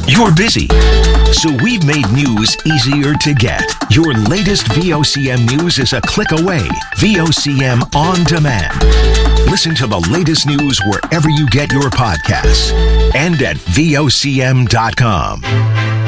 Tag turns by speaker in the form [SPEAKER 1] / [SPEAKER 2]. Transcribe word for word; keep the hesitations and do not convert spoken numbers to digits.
[SPEAKER 1] You're busy, so we've made news easier to get. Your latest V O C M news is a click away. V O C M On Demand. Listen to the latest news wherever you get your podcasts and at V O C M dot com.